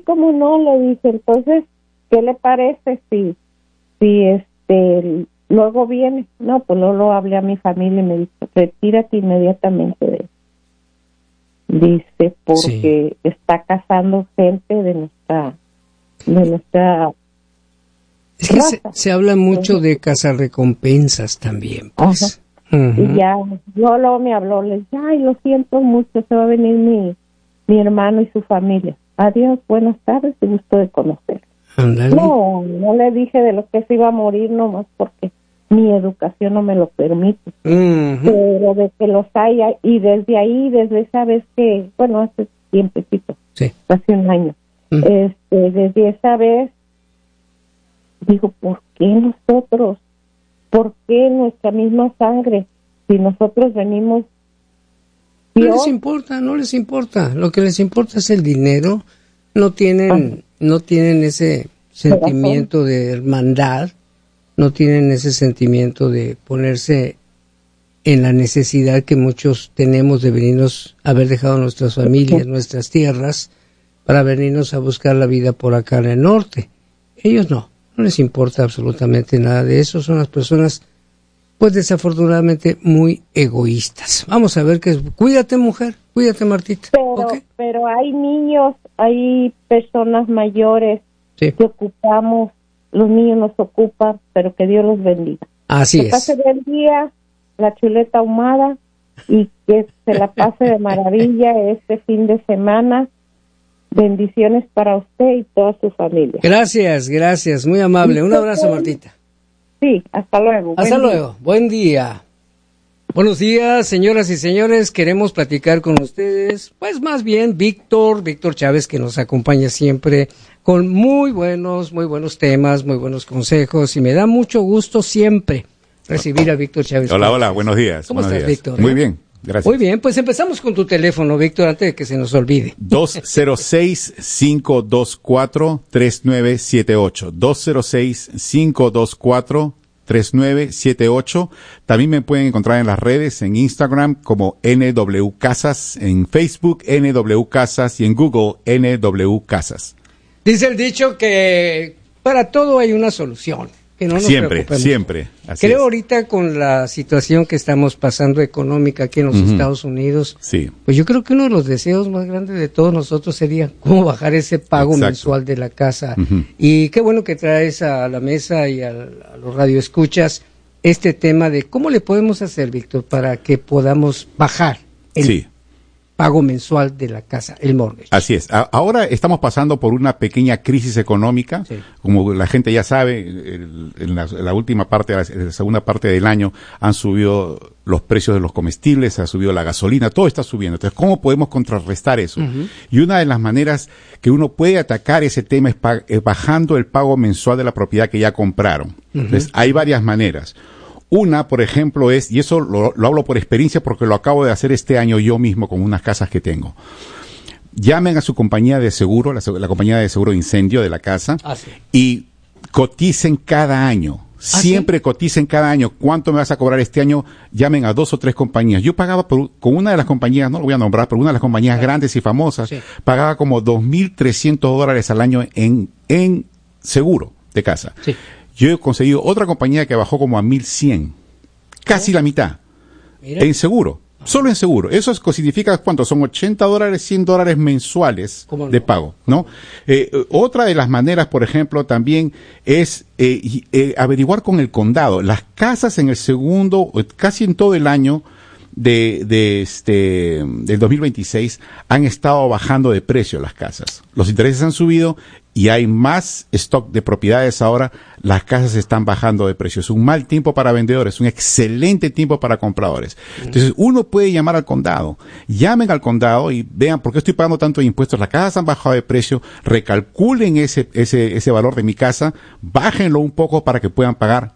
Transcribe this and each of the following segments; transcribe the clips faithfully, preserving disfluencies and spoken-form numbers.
cómo no, le dije, entonces, ¿qué le parece si, si este, luego viene? No, pues no lo hablé a mi familia y me dijo, retírate inmediatamente de eso. Dice, porque sí. está cazando gente de nuestra, de nuestra Es que se, se habla mucho de cazarrecompensas también, pues. Uh-huh. Y ya, yo luego me habló, le dije, ay, lo siento mucho, se va a venir mi, mi hermano y su familia. Adiós, buenas tardes y gusto de conocer. Andale. No, no le dije de lo que se iba a morir nomás porque mi educación no me lo permite. Uh-huh. Pero de que los haya, y desde ahí, desde esa vez que, bueno, hace tiempecito, sí. hace un año, uh-huh. este, desde esa vez, digo, ¿por qué nosotros? ¿Por qué nuestra misma sangre? Si nosotros venimos... No les importa, no les importa. Lo que les importa es el dinero. No tienen, ah. no tienen ese sentimiento de hermandad. No tienen ese sentimiento de ponerse en la necesidad que muchos tenemos de venirnos, haber dejado nuestras familias, nuestras tierras, para venirnos a buscar la vida por acá en el norte. Ellos no, no les importa absolutamente nada de eso. Son las personas, pues desafortunadamente, muy egoístas. Vamos a ver qué es. Cuídate, mujer, cuídate, Martita. Pero, ¿Okay? pero hay niños, hay personas mayores sí. que ocupamos. Los niños nos ocupan, pero que Dios los bendiga. Así que es. pase buen día, la chuleta ahumada, y que se la pase de maravilla este fin de semana. Bendiciones para usted y toda su familia. Gracias, gracias, muy amable. Un abrazo, Martita. Sí, hasta luego. Hasta buen luego, día. Buen día. Buenos días, señoras y señores, queremos platicar con ustedes, pues más bien Víctor, Víctor Chávez, que nos acompaña siempre con muy buenos, muy buenos temas, muy buenos consejos, y me da mucho gusto siempre recibir a Víctor Chávez. Hola, hola, buenos días. ¿Cómo buenos estás, días. Víctor? Muy bien, gracias. Muy bien, pues empezamos con tu teléfono, Víctor, antes de que se nos olvide. dos cero seis, cinco dos cuatro, tres nueve siete ocho. dos cero seis, cinco dos cuatro, tres nueve siete ocho. También me pueden encontrar en las redes, en Instagram como N W Casas, en Facebook N W Casas y en Google N W Casas. Dice el dicho que para todo hay una solución, que no nos siempre, preocupemos. Siempre, así Creo es. ahorita con la situación que estamos pasando económica aquí en los uh-huh. Estados Unidos, sí. pues yo creo que uno de los deseos más grandes de todos nosotros sería cómo bajar ese pago Exacto. mensual de la casa. Uh-huh. Y qué bueno que traes a la mesa y a, a los radioescuchas este tema de cómo le podemos hacer, Víctor, para que podamos bajar el sí. pago mensual de la casa, el mortgage. Así es. A- ahora estamos pasando por una pequeña crisis económica. Sí. Como la gente ya sabe, el, en, la, en la última parte, en la segunda parte del año, han subido los precios de los comestibles, ha subido la gasolina, todo está subiendo. Entonces, ¿cómo podemos contrarrestar eso? Uh-huh. Y una de las maneras que uno puede atacar ese tema es, pa- es bajando el pago mensual de la propiedad que ya compraron. Uh-huh. Entonces, hay varias maneras. Una, por ejemplo, es, y eso lo, lo hablo por experiencia porque lo acabo de hacer este año yo mismo con unas casas que tengo. Llamen a su compañía de seguro, la, la compañía de seguro de incendio de la casa, ah, sí. y coticen cada año. ¿Ah, Siempre sí? coticen cada año. ¿Cuánto me vas a cobrar este año? Llamen a dos o tres compañías. Yo pagaba por, con una de las compañías, no lo voy a nombrar, pero una de las compañías claro. grandes y famosas, sí. pagaba como dos mil trescientos dólares al año en, en seguro de casa. Sí. Yo he conseguido otra compañía que bajó como a mil cien, casi ¿Oh? la mitad, Mira. en seguro, ah. solo en seguro. Eso es, significa, ¿cuánto? Son ochenta dólares, cien dólares mensuales no? de pago, ¿no? Eh, otra de las maneras, por ejemplo, también es eh, eh, averiguar con el condado. Las casas en el segundo, casi en todo el año de, de este, del dos mil veintiséis, han estado bajando de precio las casas. Los intereses han subido y hay más stock de propiedades ahora, las casas están bajando de precio. Es un mal tiempo para vendedores, un excelente tiempo para compradores. Entonces, uno puede llamar al condado. Llamen al condado y vean por qué estoy pagando tanto de impuestos. Las casas han bajado de precio, recalculen ese, ese, ese valor de mi casa, bájenlo un poco para que puedan pagar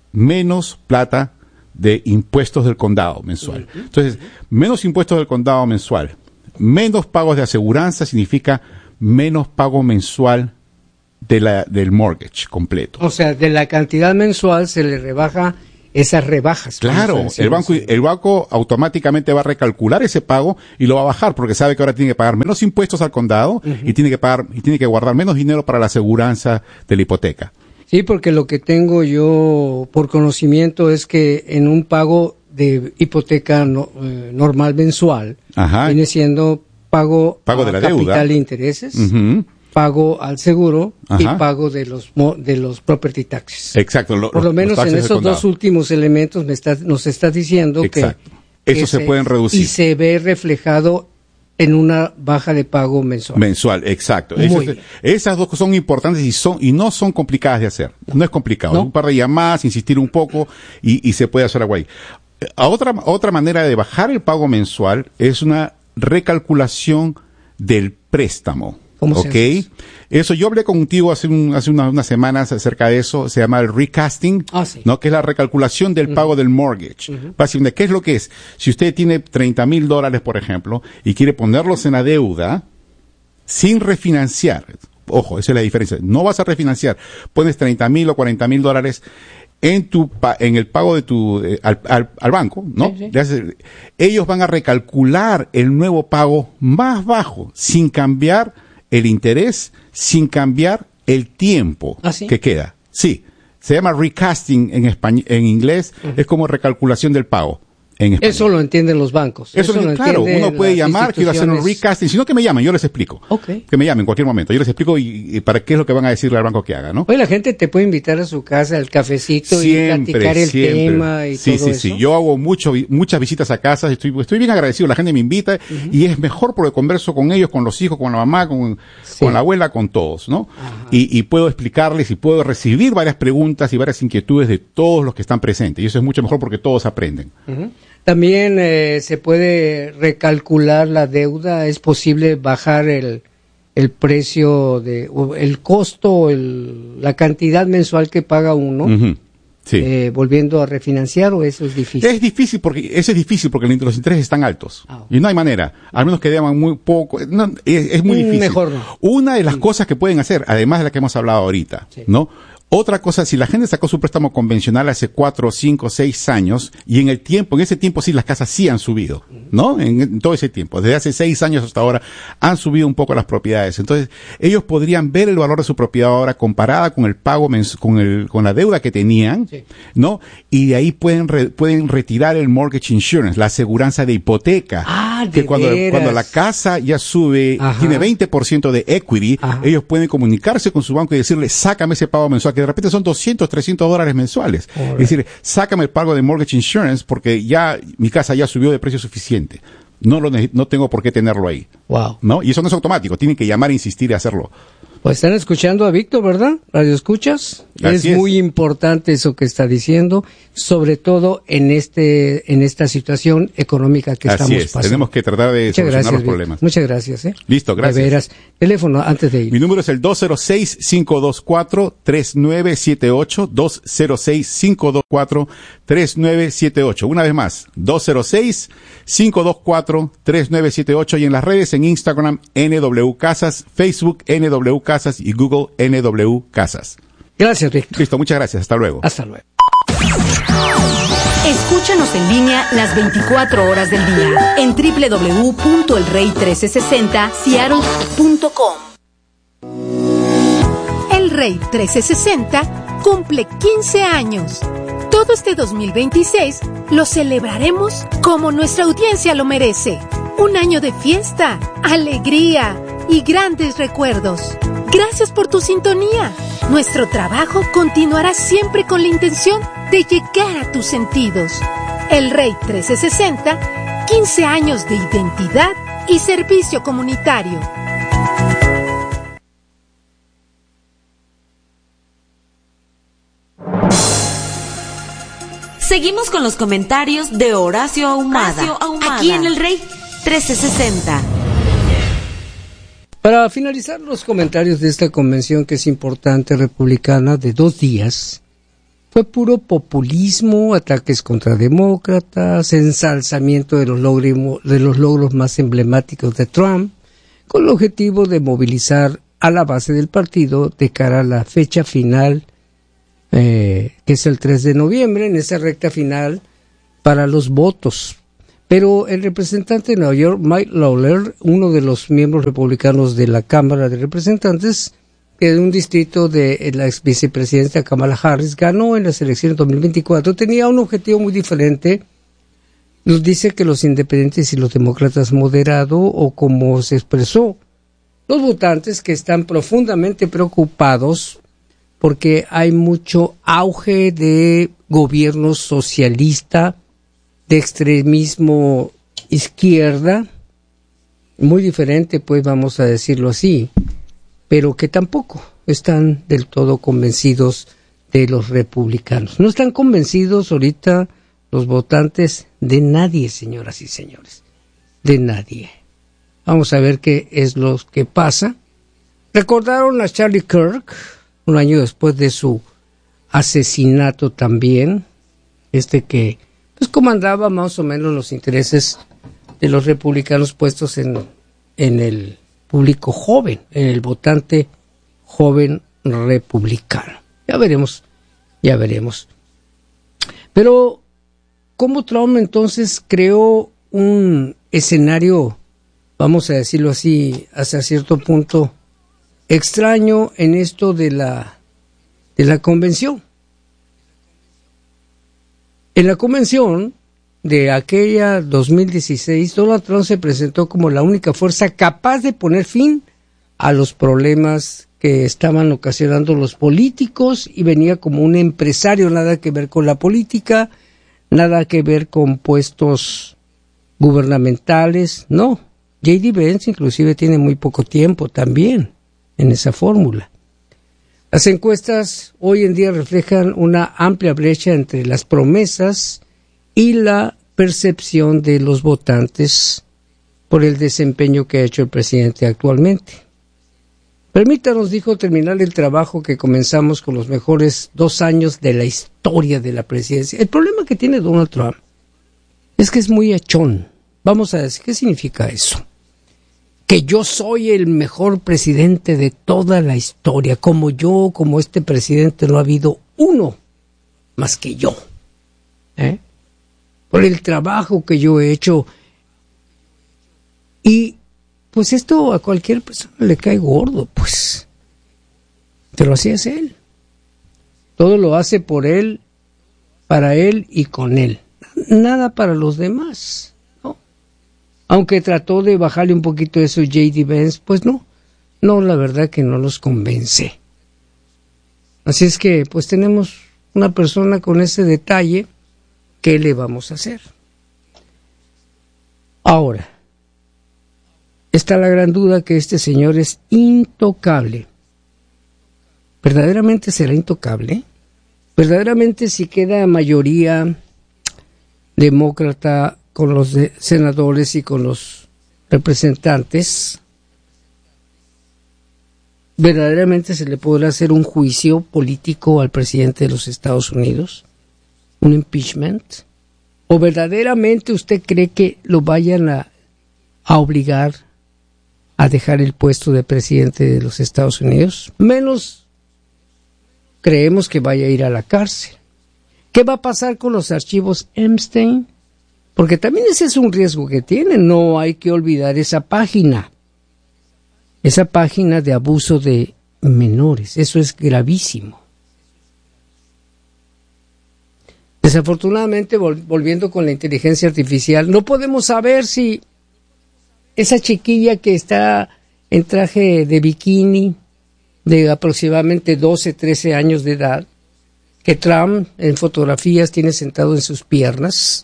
menos plata de impuestos del condado mensual. Entonces, menos impuestos del condado mensual, menos pagos de aseguranza significa menos pago mensual de la, del mortgage completo. O sea, de la cantidad mensual se le rebaja esas rebajas. Claro, el banco, el banco automáticamente va a recalcular ese pago y lo va a bajar porque sabe que ahora tiene que pagar menos impuestos al condado uh-huh. y tiene que pagar y tiene que guardar menos dinero para la aseguranza de la hipoteca. Sí, porque lo que tengo yo por conocimiento es que en un pago de hipoteca no, eh, normal mensual Ajá. viene siendo pago, pago de la capital deuda, de intereses. Uh-huh. Pago al seguro Ajá. y pago de los de los property taxes. Exacto. Lo, Por lo menos en esos dos últimos elementos me está, nos está diciendo Exacto. que eso que se, se pueden reducir y se ve reflejado en una baja de pago mensual. Mensual, exacto. Eso es, esas dos son importantes y son y no son complicadas de hacer. No, no es complicado. ¿No? Un par de llamadas, insistir un poco y, y se puede hacer algo ahí. A otra otra manera de bajar el pago mensual es una recalculación del préstamo. ¿Cómo ¿Ok? Se eso yo hablé contigo hace un, hace unas, unas semanas acerca de eso, se llama el recasting, ah, sí. ¿no? Que es la recalculación del uh-huh. pago del mortgage. Uh-huh. Básicamente, ¿qué es lo que es? Si usted tiene treinta mil dólares, por ejemplo, y quiere ponerlos en la deuda sin refinanciar, ojo, esa es la diferencia, no vas a refinanciar, pones treinta mil o cuarenta mil dólares en tu en el pago de tu eh, al, al, al banco, ¿no? Sí, sí. Ellos van a recalcular el nuevo pago más bajo sin cambiar el interés, sin cambiar el tiempo ¿Ah, sí? que queda. Sí, se llama recasting en español, en inglés, uh-huh. es como recalculación del pago. En Eso lo entienden los bancos. Eso, Eso lo claro, uno puede llamar, quiero hacer un recasting, sino que me llamen, yo les explico. Okay. Que me llamen en cualquier momento, yo les explico y, y para qué es lo que van a decirle al banco que haga, ¿no? Oye, la gente te puede invitar a su casa al cafecito siempre, y platicar el siempre. tema y sí, todo sí, eso. Sí, sí, yo hago mucho, muchas visitas a casas, estoy, estoy bien agradecido, la gente me invita uh-huh. y es mejor porque converso con ellos, con los hijos, con la mamá, con, sí. con la abuela, con todos, ¿no? Y, y puedo explicarles y puedo recibir varias preguntas y varias inquietudes de todos los que están presentes y eso es mucho mejor porque todos aprenden. Uh-huh. También eh, se puede recalcular la deuda, es posible bajar el, el precio, de el costo, el, la cantidad mensual que paga uno, uh-huh. sí. eh, volviendo a refinanciar, o eso es difícil. Es difícil porque, eso es difícil porque los intereses están altos ah, okay. y no hay manera, al menos que deban muy poco, no, es, es muy difícil. Mejor no. Una de las sí. cosas que pueden hacer, además de la que hemos hablado ahorita, sí. ¿no? Otra cosa, si la gente sacó su préstamo convencional hace cuatro, cinco, seis años, y en el tiempo, en ese tiempo sí las casas sí han subido, ¿no? En, en todo ese tiempo, desde hace seis años hasta ahora, han subido un poco las propiedades. Entonces, ellos podrían ver el valor de su propiedad ahora comparada con el pago, mens- con el, con la deuda que tenían, sí. ¿no? Y de ahí pueden, re- pueden retirar el mortgage insurance, la aseguranza de hipoteca. Ah, de que cuando, veras. cuando la casa ya sube, Ajá. tiene veinte por ciento de equity, Ajá. ellos pueden comunicarse con su banco y decirle, sácame ese pago mensual, que de repente son doscientos, trescientos dólares mensuales. Right. Es decir, sácame el pago de mortgage insurance porque ya mi casa ya subió de precio suficiente. No lo no tengo por qué tenerlo ahí. Wow. ¿No? Y eso no es automático, tienen que llamar e insistir y hacerlo. Pues están escuchando a Víctor, ¿verdad? Radio escuchas. Es, es muy importante eso que está diciendo, sobre todo en este en esta situación económica que Así estamos es. pasando. Tenemos que tratar de Muchas solucionar gracias, los Víctor. problemas. Muchas gracias. ¿eh? Listo, gracias. De veras. Teléfono antes de ir. Mi número es el dos cero seis, cinco dos cuatro, tres nueve siete ocho, dos cero seis, cinco dos cuatro, tres nueve siete ocho. Una vez más, dos cero seis, cinco dos cuatro, tres nueve siete ocho y en las redes en Instagram N W Casas, Facebook N W Casas y Google N W Casas. Gracias, Víctor. Listo, muchas gracias. Hasta luego. Hasta luego. Escúchanos en línea las veinticuatro horas del día en doble u doble u doble u punto el rey mil trescientos sesenta seattle punto com. El Rey trescientos sesenta cumple quince años. Todo este dos mil veintiséis lo celebraremos como nuestra audiencia lo merece. Un año de fiesta, alegría y grandes recuerdos. Gracias por tu sintonía. Nuestro trabajo continuará siempre con la intención de llegar a tus sentidos. El Rey trescientos sesenta, quince años de identidad y servicio comunitario. Seguimos con los comentarios de Horacio Ahumada, Horacio Ahumada. Aquí en El Rey trescientos sesenta. Para finalizar los comentarios de esta convención que es importante republicana de dos días, fue puro populismo, ataques contra demócratas, ensalzamiento de los logros, de los logros más emblemáticos de Trump, con el objetivo de movilizar a la base del partido de cara a la fecha final eh, que es el tres de noviembre, en esa recta final para los votos. Pero el representante de Nueva York, Mike Lawler, uno de los miembros republicanos de la Cámara de Representantes, que de un distrito de la ex vicepresidenta Kamala Harris, ganó en las elecciones de dos mil veinticuatro, tenía un objetivo muy diferente. Nos dice que los independientes y los demócratas moderados, o como se expresó, los votantes que están profundamente preocupados porque hay mucho auge de gobierno socialista, de extremismo izquierda, muy diferente, pues vamos a decirlo así, pero que tampoco están del todo convencidos de los republicanos. No están convencidos ahorita los votantes de nadie, señoras y señores, de nadie. Vamos a ver qué es lo que pasa. Recordaron a Charlie Kirk, un año después de su asesinato también, este que pues comandaba más o menos los intereses de los republicanos puestos en, en el público joven, en el votante joven republicano. Ya veremos, ya veremos. Pero, ¿cómo Trump entonces creó un escenario, vamos a decirlo así, hasta cierto punto extraño en esto de la, de la convención? En la convención de aquella dos mil dieciséis, Donald Trump se presentó como la única fuerza capaz de poner fin a los problemas que estaban ocasionando los políticos, y venía como un empresario, nada que ver con la política, nada que ver con puestos gubernamentales, no. J D. Vance inclusive tiene muy poco tiempo también en esa fórmula. Las encuestas hoy en día reflejan una amplia brecha entre las promesas y la percepción de los votantes por el desempeño que ha hecho el presidente actualmente. Permítanos, dijo, terminar el trabajo que comenzamos con los mejores dos años de la historia de la presidencia. El problema que tiene Donald Trump es que es muy echón. Vamos a decir, ¿qué significa eso? Que yo soy el mejor presidente de toda la historia. Como yo, como este presidente, no ha habido uno más que yo. ¿Eh? Por el trabajo que yo he hecho. Y pues esto a cualquier persona le cae gordo, pues. Pero así es él. Todo lo hace por él, para él y con él. Nada para los demás. Aunque trató de bajarle un poquito eso J D. Vance, pues no, no, la verdad que no los convence. Así es que, pues tenemos una persona con ese detalle, ¿qué le vamos a hacer? Ahora, está la gran duda que este señor es intocable. ¿Verdaderamente será intocable? ¿Verdaderamente si queda mayoría demócrata con los de senadores y con los representantes, verdaderamente se le podrá hacer un juicio político al presidente de los Estados Unidos? ¿Un impeachment? ¿O verdaderamente usted cree que lo vayan a, a obligar a dejar el puesto de presidente de los Estados Unidos? Menos creemos que vaya a ir a la cárcel. ¿Qué va a pasar con los archivos Epstein? Porque también ese es un riesgo que tiene. No hay que olvidar esa página. Esa página de abuso de menores. Eso es gravísimo. Desafortunadamente, vol- volviendo con la inteligencia artificial, no podemos saber si esa chiquilla que está en traje de bikini, de aproximadamente doce, trece años de edad, que Trump en fotografías tiene sentado en sus piernas,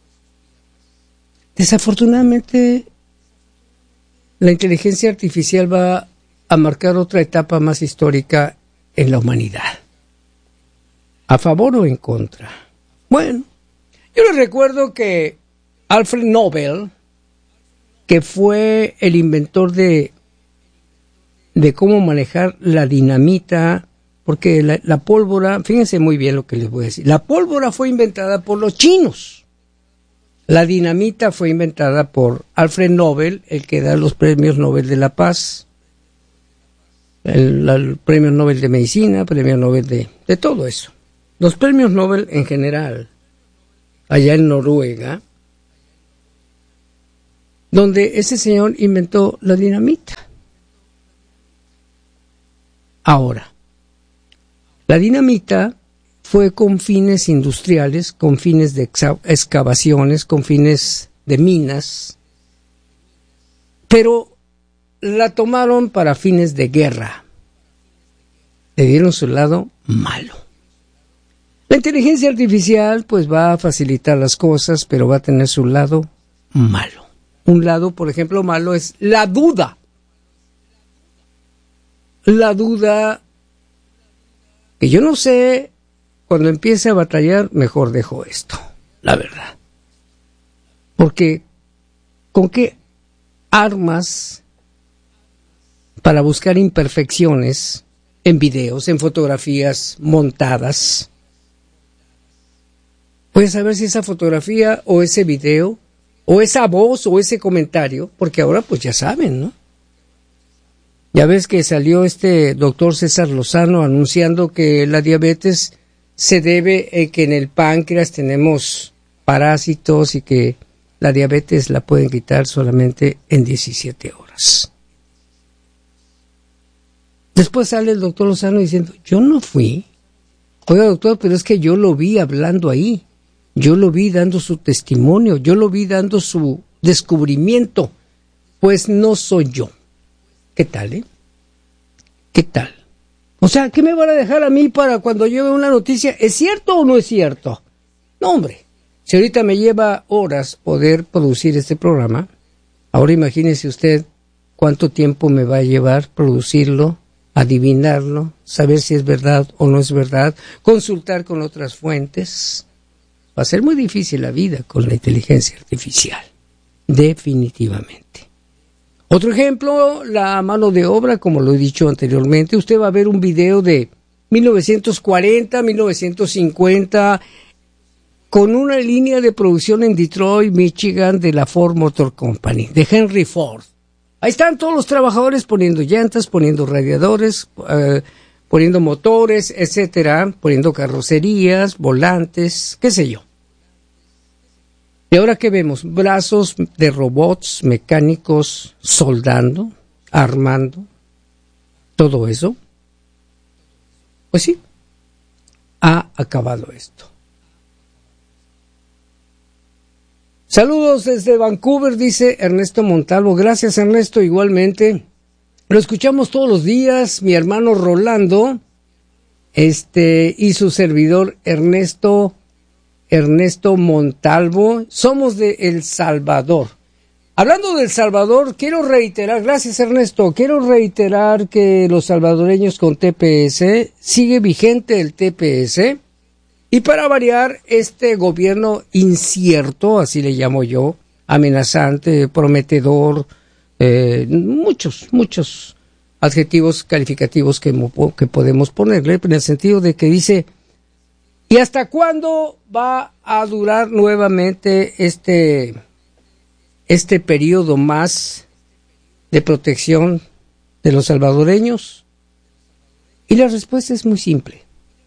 desafortunadamente la inteligencia artificial va a marcar otra etapa más histórica en la humanidad. ¿A favor o en contra? Bueno, yo les recuerdo que Alfred Nobel, que fue el inventor de, de cómo manejar la dinamita, porque la, la pólvora, fíjense muy bien lo que les voy a decir, la pólvora fue inventada por los chinos. La dinamita fue inventada por Alfred Nobel, el que da los premios Nobel de la Paz. el, el premio Nobel de Medicina, premio Nobel de, de todo eso. Los premios Nobel en general, allá en Noruega, donde ese señor inventó la dinamita. Ahora, la dinamita fue con fines industriales, con fines de excavaciones, con fines de minas, pero la tomaron para fines de guerra. Le dieron su lado malo. La inteligencia artificial pues va a facilitar las cosas, pero va a tener su lado malo. Un lado, por ejemplo, malo es la duda. La duda que yo no sé, cuando empiece a batallar, mejor dejo esto, la verdad. Porque, ¿con qué armas para buscar imperfecciones en videos, en fotografías montadas? Puedes saber si esa fotografía o ese video o esa voz o ese comentario, porque ahora pues ya saben, ¿no? Ya ves que salió este doctor César Lozano anunciando que la diabetes se debe a que en el páncreas tenemos parásitos y que la diabetes la pueden quitar solamente en diecisiete horas. Después sale el doctor Lozano diciendo, yo no fui. Oiga, doctor, pero es que yo lo vi hablando ahí. Yo lo vi dando su testimonio. Yo lo vi dando su descubrimiento. Pues no soy yo. ¿Qué tal, eh? ¿Qué tal? O sea, ¿qué me van a dejar a mí para cuando yo vea una noticia? ¿Es cierto o no es cierto? No, hombre. Si ahorita me lleva horas poder producir este programa, ahora imagínese usted cuánto tiempo me va a llevar producirlo, adivinarlo, saber si es verdad o no es verdad, consultar con otras fuentes. Va a ser muy difícil la vida con la inteligencia artificial. Definitivamente. Otro ejemplo, la mano de obra, como lo he dicho anteriormente. Usted va a ver un video de mil novecientos cuarenta, mil novecientos cincuenta, con una línea de producción en Detroit, Michigan, de la Ford Motor Company, de Henry Ford. Ahí están todos los trabajadores poniendo llantas, poniendo radiadores, eh, poniendo motores, etcétera, poniendo carrocerías, volantes, qué sé yo. Y ahora que vemos brazos de robots mecánicos soldando, armando, todo eso, pues sí, ha acabado esto. Saludos desde Vancouver, dice Ernesto Montalvo. Gracias, Ernesto, igualmente. Lo escuchamos todos los días, mi hermano Rolando, este, y su servidor Ernesto Ernesto Montalvo. Somos de El Salvador. Hablando de El Salvador, quiero reiterar, gracias Ernesto, quiero reiterar que los salvadoreños con T P S, sigue vigente el T P S, y para variar, este gobierno incierto, así le llamo yo, amenazante, prometedor, eh, muchos, muchos adjetivos calificativos que, que podemos ponerle, en el sentido de que dice, ¿y hasta cuándo va a durar nuevamente este, este periodo más de protección de los salvadoreños? Y la respuesta es muy simple.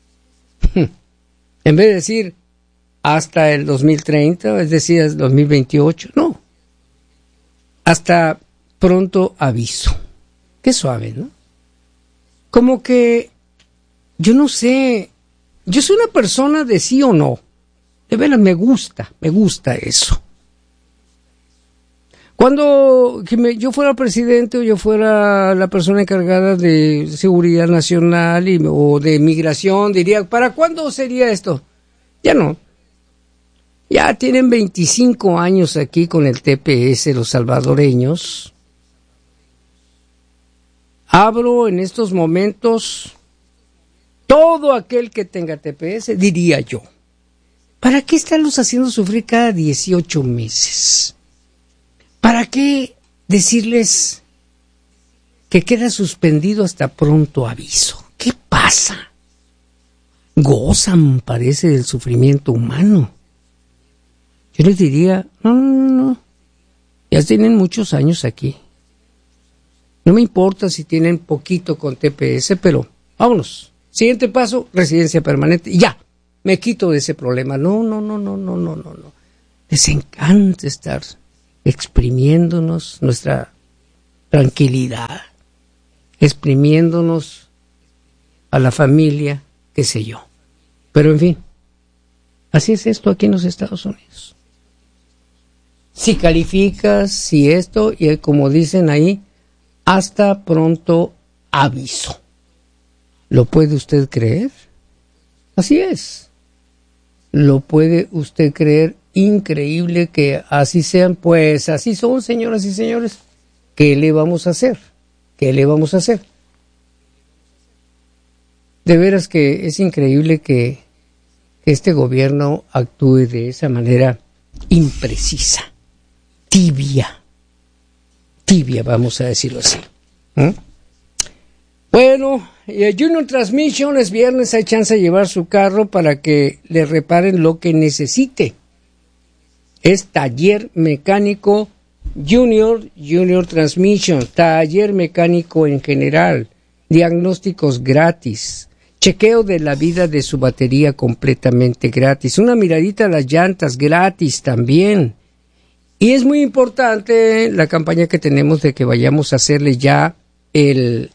En vez de decir hasta el dos mil treinta, es decir, el dos mil veintiocho, no. Hasta pronto aviso. Qué suave, ¿no? Como que, yo no sé... Yo soy una persona de sí o no. De veras, me gusta, me gusta eso. Cuando que me, yo fuera presidente o yo fuera la persona encargada de seguridad nacional y, o de migración, diría, ¿para cuándo sería esto? Ya no. Ya tienen veinticinco años aquí con el T P S los salvadoreños. Abro en estos momentos... Todo aquel que tenga T P S, diría yo, ¿para qué estarlos haciendo sufrir cada dieciocho meses? ¿Para qué decirles que queda suspendido hasta pronto aviso? ¿Qué pasa? Gozan, parece, del sufrimiento humano. Yo les diría, no, no, no, ya tienen muchos años aquí. No me importa si tienen poquito con T P S, pero vámonos. Siguiente paso, residencia permanente. Y ya, me quito de ese problema. No, no, no, no, no, no, no, no. Les encanta estar exprimiéndonos nuestra tranquilidad, exprimiéndonos a la familia, qué sé yo. Pero en fin, así es esto aquí en los Estados Unidos. Si calificas, si esto, y como dicen ahí, hasta pronto aviso. ¿Lo puede usted creer? Así es. ¿Lo puede usted creer? Increíble que así sean. Pues así son, señoras y señores. ¿Qué le vamos a hacer? ¿Qué le vamos a hacer? De veras que es increíble que, que este gobierno actúe de esa manera imprecisa, tibia, tibia, vamos a decirlo así. ¿Mm? Bueno, y el Junior Transmission es viernes, hay chance de llevar su carro para que le reparen lo que necesite. Es taller mecánico Junior, Junior Transmission, taller mecánico en general, diagnósticos gratis, chequeo de la vida de su batería completamente gratis, una miradita a las llantas gratis también. Y es muy importante la campaña que tenemos de que vayamos a hacerle ya el,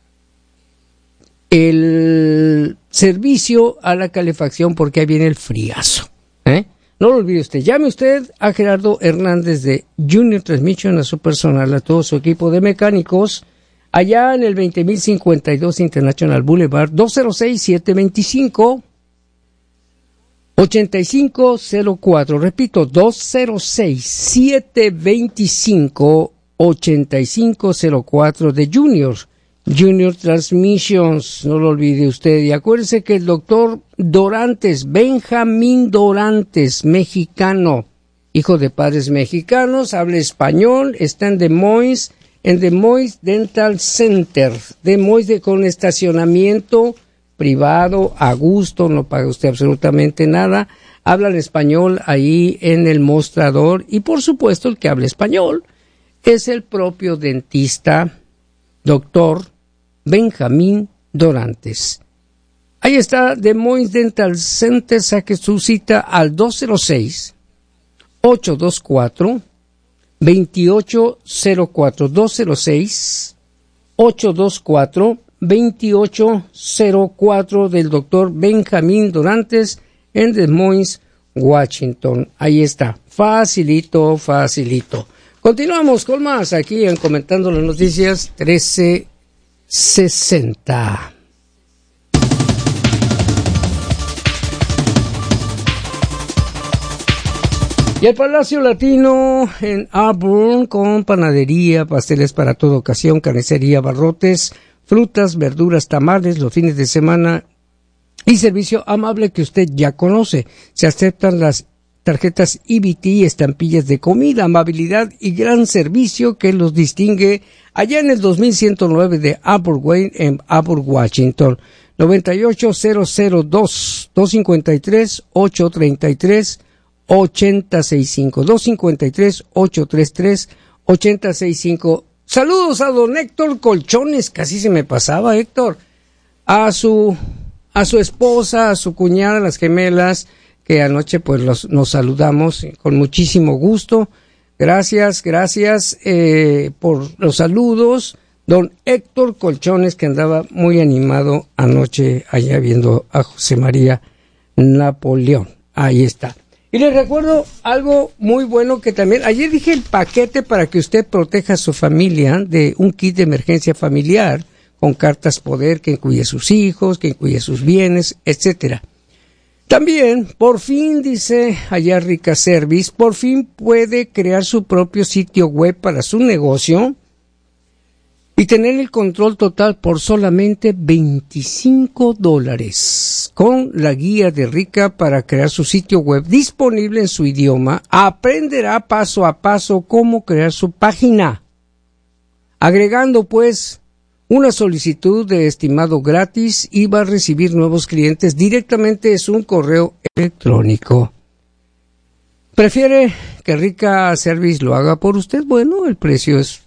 el servicio a la calefacción, porque ahí viene el friazo, ¿eh? No lo olvide usted, llame usted a Gerardo Hernández de Junior Transmission, a su personal, a todo su equipo de mecánicos, allá en el veinte mil cincuenta y dos International Boulevard, dos cero seis, siete dos cinco, ocho cinco cero cuatro, repito, dos cero seis, siete dos cinco, ocho cinco cero cuatro de Junior, Junior Transmissions, no lo olvide usted. Y acuérdese que el doctor Dorantes, Benjamín Dorantes, mexicano, hijo de padres mexicanos, habla español, está en Des Moines, en Des Moines Dental Center, Des Moines de, con estacionamiento privado, a gusto, no paga usted absolutamente nada, habla en español ahí en el mostrador, y por supuesto el que habla español es el propio dentista, doctor Benjamín Dorantes. Ahí está, Des Moines Dental Center, saque su cita al dos cero seis, ocho dos cuatro, dos ocho cero cuatro, dos cero seis, ocho dos cuatro, dos ocho cero cuatro del doctor Benjamín Dorantes en Des Moines, Washington. Ahí está, facilito, facilito. Continuamos con más aquí en Comentando las Noticias trece sesenta. Y el Palacio Latino en Auburn, con panadería, pasteles para toda ocasión, carnicería, barrotes, frutas, verduras, tamales los fines de semana y servicio amable que usted ya conoce. Se aceptan las tarjetas E B T, estampillas de comida, amabilidad y gran servicio que los distingue allá en el dos mil ciento nueve de Auburn Way en Auburn, Washington. noventa y ocho cero cero dos, dos cinco tres, ocho tres tres, ocho cero seis cinco, dos cinco tres, ocho tres tres, ocho cero seis cinco. Saludos a don Héctor Colchones, casi se me pasaba, Héctor, a su a su esposa, a su cuñada, las gemelas, que anoche pues los, nos saludamos con muchísimo gusto. Gracias, gracias eh, por los saludos. Don Héctor Colchones, que andaba muy animado anoche allá viendo a José María Napoleón. Ahí está. Y les recuerdo algo muy bueno que también, ayer dije el paquete para que usted proteja a su familia de un kit de emergencia familiar con cartas poder que incluye sus hijos, que incluye sus bienes, etcétera. También, por fin, dice allá Rica Service, por fin puede crear su propio sitio web para su negocio y tener el control total por solamente veinticinco dólares. Con la guía de Rica para crear su sitio web disponible en su idioma, aprenderá paso a paso cómo crear su página, agregando pues una solicitud de estimado gratis y va a recibir nuevos clientes directamente en su correo electrónico. ¿Prefiere que Rica Service lo haga por usted? Bueno, el precio es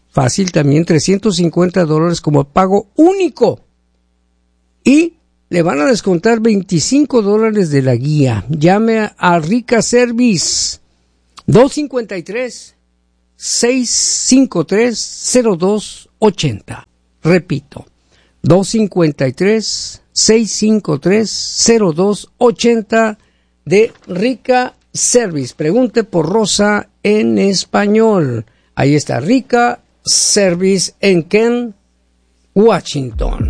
Fácil también, trescientos cincuenta dólares como pago único. Y le van a descontar veinticinco dólares de la guía. Llame a Rica Service. dos cinco tres, seis cinco tres, cero dos ocho cero. Repito, dos cinco tres, seis cinco tres, cero dos ocho cero de Rica Service. Pregunte por Rosa en español. Ahí está Rica Service en Kent, Washington.